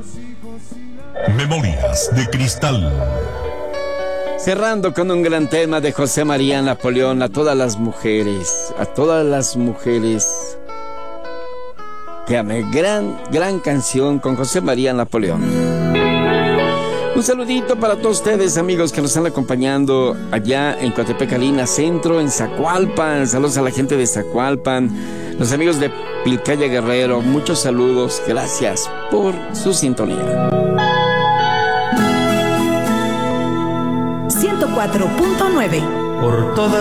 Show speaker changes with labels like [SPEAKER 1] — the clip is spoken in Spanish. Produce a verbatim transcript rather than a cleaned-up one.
[SPEAKER 1] Memorias de Cristal.
[SPEAKER 2] Cerrando con un gran tema de José María Napoleón, a todas las mujeres, a todas las mujeres que amé. Gran, gran canción con José María Napoleón. Un saludito para todos ustedes, amigos, que nos están acompañando allá en Coatepec, Alina Centro, en Zacualpan. Saludos a la gente de Zacualpan, los amigos de Pilcaya Guerrero. Muchos saludos, gracias por su sintonía.
[SPEAKER 3] ciento cuatro punto nueve.
[SPEAKER 4] Por toda